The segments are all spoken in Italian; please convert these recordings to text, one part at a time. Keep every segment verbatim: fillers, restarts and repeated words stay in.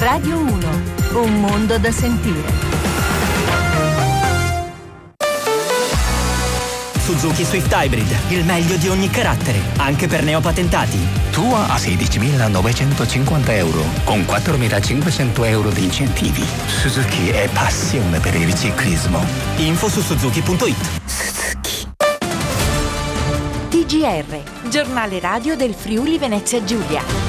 Radio uno, un mondo da sentire. Suzuki Swift Hybrid, il meglio di ogni carattere, anche per neopatentati. Tua a sedicimilanovecentocinquanta euro, con quattromilacinquecento euro di incentivi. Suzuki è passione per il ciclismo. Info su suzuki punto it. Suzuki. T G R, giornale radio del Friuli Venezia Giulia.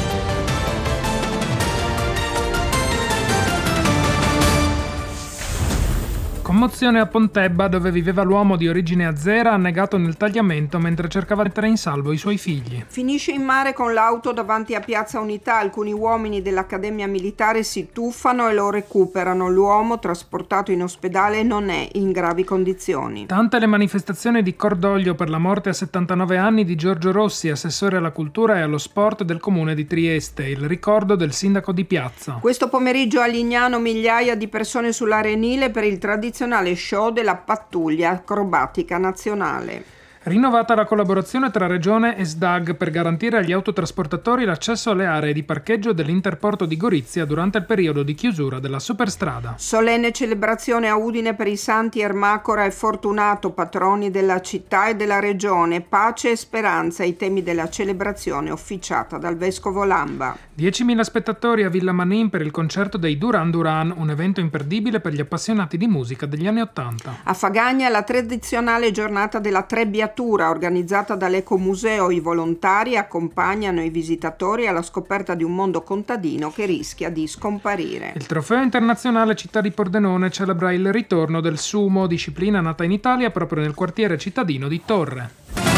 Commozione a Pontebba, dove viveva l'uomo di origine azera annegato nel tagliamento mentre cercava di mettere in salvo i suoi figli. Finisce in mare con l'auto davanti a Piazza Unità. Alcuni uomini dell'Accademia Militare si tuffano e lo recuperano. L'uomo, trasportato in ospedale, non è in gravi condizioni. Tante le manifestazioni di cordoglio per la morte a settantanove anni di Giorgio Rossi, assessore alla cultura e allo sport del comune di Trieste, il ricordo del sindaco di Piazza. Questo pomeriggio a Lignano migliaia di persone sull'Arenile per il tradizionale show della pattuglia acrobatica nazionale. Rinnovata la collaborazione tra Regione e S D A G per garantire agli autotrasportatori l'accesso alle aree di parcheggio dell'Interporto di Gorizia durante il periodo di chiusura della superstrada. Solenne celebrazione a Udine per i santi Ermacora e Fortunato, patroni della città e della regione. Pace e speranza, i temi della celebrazione officiata dal vescovo Lamba. diecimila spettatori a Villa Manin per il concerto dei Duran Duran, un evento imperdibile per gli appassionati di musica degli anni Ottanta. A Fagagna la tradizionale giornata della Trebbiatura organizzata dall'Ecomuseo. I volontari accompagnano i visitatori alla scoperta di un mondo contadino che rischia di scomparire. Il trofeo internazionale Città di Pordenone celebra il ritorno del sumo, disciplina nata in Italia proprio nel quartiere cittadino di Torre.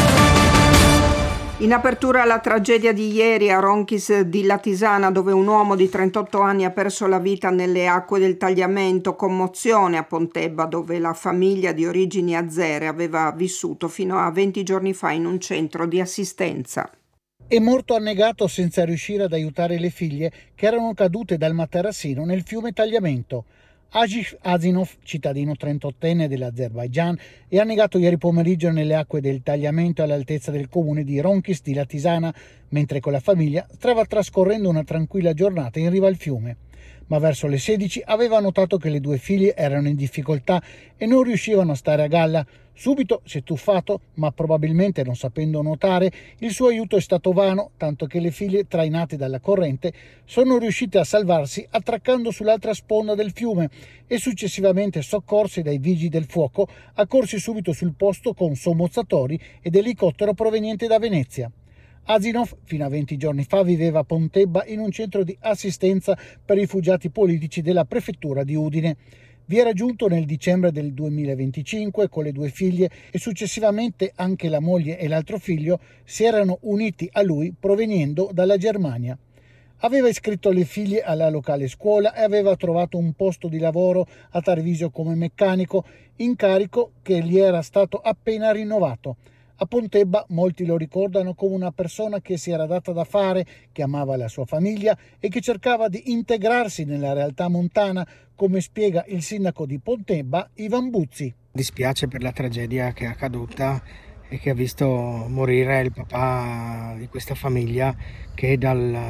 In apertura alla tragedia di ieri a Ronchis di Latisana, dove un uomo di trentotto anni ha perso la vita nelle acque del tagliamento. Commozione a Pontebba, dove la famiglia di origini azere aveva vissuto fino a venti giorni fa in un centro di assistenza. È morto annegato senza riuscire ad aiutare le figlie che erano cadute dal materassino nel fiume Tagliamento. Ajif Azinov, cittadino trentottenne dell'Azerbaigian, è annegato ieri pomeriggio nelle acque del Tagliamento all'altezza del comune di Ronchis di Latisana, mentre con la famiglia stava trascorrendo una tranquilla giornata in riva al fiume. Ma verso le sedici aveva notato che le due figlie erano in difficoltà e non riuscivano a stare a galla. Subito si è tuffato, ma probabilmente non sapendo nuotare, il suo aiuto è stato vano, tanto che le figlie, trainate dalla corrente, sono riuscite a salvarsi attraccando sull'altra sponda del fiume e successivamente soccorsi dai vigili del fuoco, accorsi subito sul posto con sommozzatori ed elicottero proveniente da Venezia. Azinov fino a venti giorni fa viveva a Pontebba in un centro di assistenza per rifugiati politici della prefettura di Udine. Vi era giunto nel dicembre del duemilaventicinque con le due figlie e successivamente anche la moglie e l'altro figlio si erano uniti a lui proveniendo dalla Germania. Aveva iscritto le figlie alla locale scuola e aveva trovato un posto di lavoro a Tarvisio come meccanico, incarico che gli era stato appena rinnovato. A Pontebba molti lo ricordano come una persona che si era data da fare, che amava la sua famiglia e che cercava di integrarsi nella realtà montana, come spiega il sindaco di Pontebba, Ivan Buzzi. Dispiace per la tragedia che è accaduta e che ha visto morire il papà di questa famiglia, che dal